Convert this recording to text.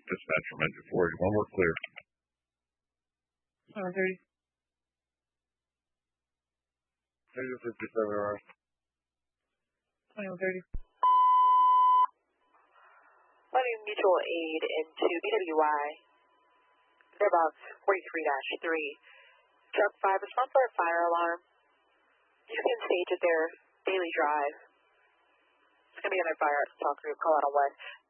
Dispatch from engine 4. One more clear. 730. 57 hours. 2130. Letting mutual aid into BWI. They're about 43-3. Truck 5, respond for a fire alarm. You can stage at their daily drive. It's going to be on their fire talk group. Call out on 1.